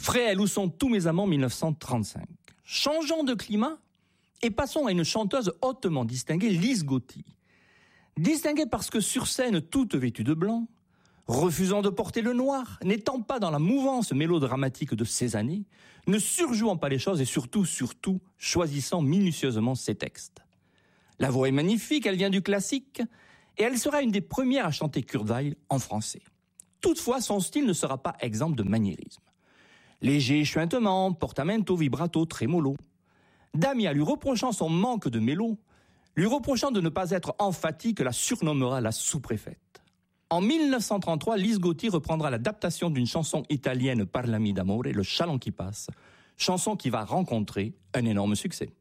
Fréhel, où sont tous mes amants 1935. Changeons de climat et passons à une chanteuse hautement distinguée, Lise Gauthier. Distinguée parce que sur scène, toute vêtue de blanc, refusant de porter le noir, n'étant pas dans la mouvance mélodramatique de ces années, ne surjouant pas les choses et surtout, choisissant minutieusement ses textes. La voix est magnifique, elle vient du classique, et elle sera une des premières à chanter Kurt Weill en français. Toutefois, son style ne sera pas exempt de maniérisme. Léger chuintement, portamento, vibrato, trémolo. Damia, lui reprochant son manque de mélo, lui reprochant de ne pas être emphatique, la surnommera la sous-préfète. En 1933, Lise Gauthier reprendra l'adaptation d'une chanson italienne Parlami d'amore, Le chaland qui passe, chanson qui va rencontrer un énorme succès.